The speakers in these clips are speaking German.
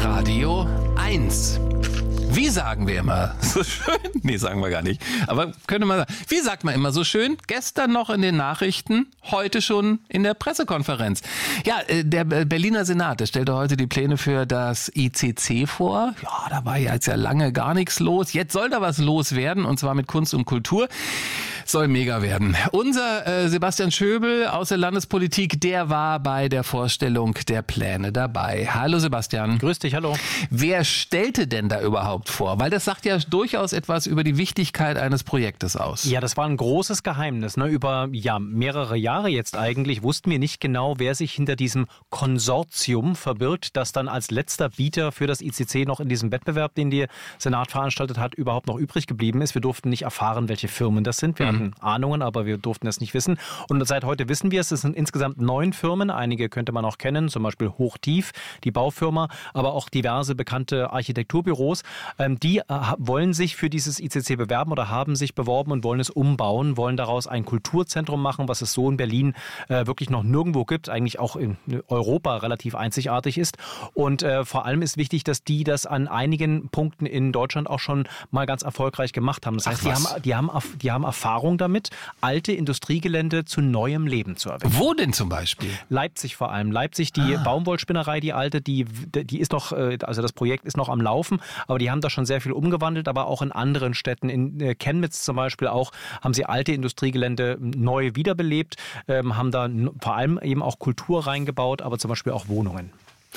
Radio 1. Wie sagen wir immer so schön? Nee, sagen wir gar nicht. Aber könnte man sagen. Wie sagt man immer so schön? Gestern noch in den Nachrichten, heute schon in der Pressekonferenz. Ja, der Berliner Senat, der stellte heute die Pläne für das ICC vor. Ja, da war jetzt ja lange gar nichts los. Jetzt soll da was los werden, und zwar mit Kunst und Kultur. Soll mega werden. Unser Sebastian Schöbel aus der Landespolitik, der war bei der Vorstellung der Pläne dabei. Hallo Sebastian. Grüß dich, hallo. Wer stellte denn da überhaupt vor? Weil das sagt ja durchaus etwas über die Wichtigkeit eines Projektes aus. Ja, das war ein großes Geheimnis. Über mehrere Jahre jetzt eigentlich wussten wir nicht genau, wer sich hinter diesem Konsortium verbirgt, das dann als letzter Bieter für das ICC noch in diesem Wettbewerb, den der Senat veranstaltet hat, überhaupt noch übrig geblieben ist. Wir durften nicht erfahren, welche Firmen das sind. Wir hatten Ahnungen, aber wir durften es nicht wissen. Und seit heute wissen wir es. Es sind insgesamt 9 Firmen. Einige könnte man auch kennen, zum Beispiel Hochtief, die Baufirma, aber auch diverse bekannte Architekturbüros. Die wollen sich für dieses ICC bewerben oder haben sich beworben und wollen es umbauen, wollen daraus ein Kulturzentrum machen, was es so in Berlin wirklich noch nirgendwo gibt, eigentlich auch in Europa relativ einzigartig ist. Und vor allem ist wichtig, dass die das an einigen Punkten in Deutschland auch schon mal ganz erfolgreich gemacht haben. Das heißt, die haben Erfahrung damit, alte Industriegelände zu neuem Leben zu erwecken. Wo denn zum Beispiel? Leipzig vor allem. Leipzig, die Baumwollspinnerei, die alte, die ist noch, also das Projekt ist noch am Laufen, aber die haben da schon sehr viel umgewandelt, aber auch in anderen Städten, in Chemnitz zum Beispiel auch, haben sie alte Industriegelände neu wiederbelebt, haben da vor allem eben auch Kultur reingebaut, aber zum Beispiel auch Wohnungen.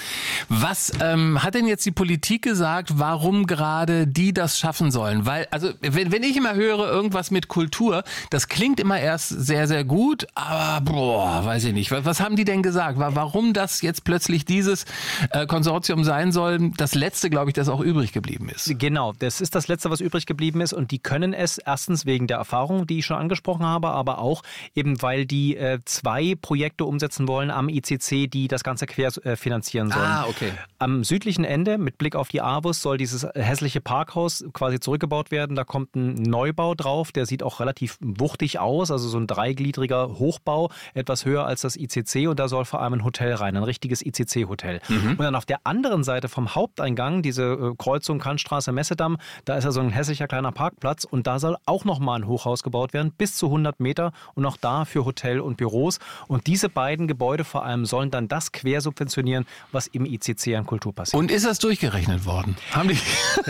Was hat denn jetzt die Politik gesagt, warum gerade die das schaffen sollen? Weil, also wenn ich immer höre, irgendwas mit Kultur, das klingt immer erst sehr, sehr gut, aber weiß ich nicht. Was haben die denn gesagt? Warum das jetzt plötzlich dieses Konsortium sein soll? Das letzte, glaube ich, das auch übrig geblieben ist. Genau, das ist das letzte, was übrig geblieben ist, und die können es erstens wegen der Erfahrung, die ich schon angesprochen habe, aber auch eben, weil die 2 Projekte umsetzen wollen am ICC, die das Ganze quer finanzieren sollen. Okay. Am südlichen Ende, mit Blick auf die Avus, soll dieses hässliche Parkhaus quasi zurückgebaut werden. Da kommt ein Neubau drauf, der sieht auch relativ wuchtig aus, also so ein 3gliedriger Hochbau, etwas höher als das ICC, und da soll vor allem ein Hotel rein, ein richtiges ICC-Hotel. Und dann auf der anderen Seite vom Haupteingang, diese Kreuzung Kantstraße, Messedamm, da ist ja so ein hässlicher kleiner Parkplatz, und da soll auch nochmal ein Hochhaus gebaut werden, bis zu 100 Meter, und auch da für Hotel und Büros. Und diese beiden Gebäude vor allem sollen dann das quersubventionieren, was im ICC an Kultur passiert. Und ist das durchgerechnet worden? Haben die?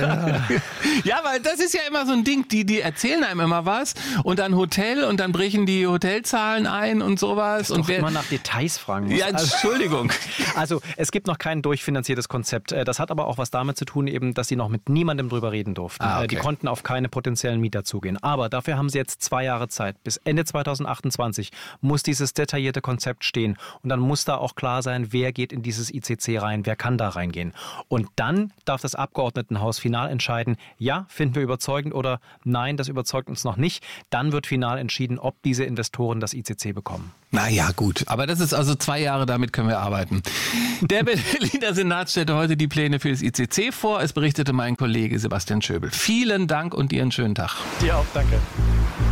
Ja, weil das ist ja immer so ein Ding, die erzählen einem immer was, und dann Hotel, und dann brechen die Hotelzahlen ein und sowas. Und wer immer nach Details fragen muss. Ja, Entschuldigung. Also es gibt noch kein durchfinanziertes Konzept. Das hat aber auch was damit zu tun, eben, dass sie noch mit niemandem drüber reden durften. Okay. Die konnten auf keine potenziellen Mieter zugehen. Aber dafür haben sie jetzt 2 Jahre Zeit. Bis Ende 2028 muss dieses detaillierte Konzept stehen. Und dann muss da auch klar sein, wer geht in dieses ICC rein, wer kann da reingehen. Und dann darf das Abgeordnetenhaus final entscheiden, ja, finden wir überzeugend, oder nein, das überzeugt uns noch nicht. Dann wird final entschieden, ob diese Investoren das ICC bekommen. Naja, gut. Aber das ist also 2 Jahre, damit können wir arbeiten. Der Berliner Senat stellte heute die Pläne für das ICC vor. Es berichtete mein Kollege Sebastian Schöbel. Vielen Dank und dir einen schönen Tag. Dir auch, danke.